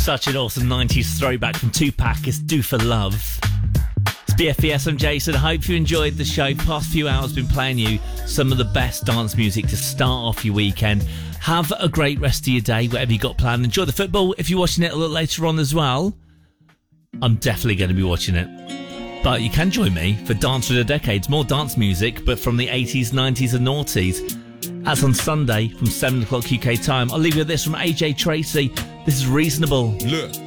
Such an awesome 90s throwback from Tupac. It's Do For Love. It's BFBS, I'm Jason. I hope you enjoyed the show. Past few hours been playing you some of the best dance music to start off your weekend. Have a great rest of your day, whatever you got planned. Enjoy the football. If you're watching it a little later on as well, I'm definitely going to be watching it. But you can join me for Dance for the Decades. More dance music, but from the 80s, 90s and noughties. That's on Sunday from 7 o'clock UK time. I'll leave you with this from AJ Tracy. This is Reasonable. Look.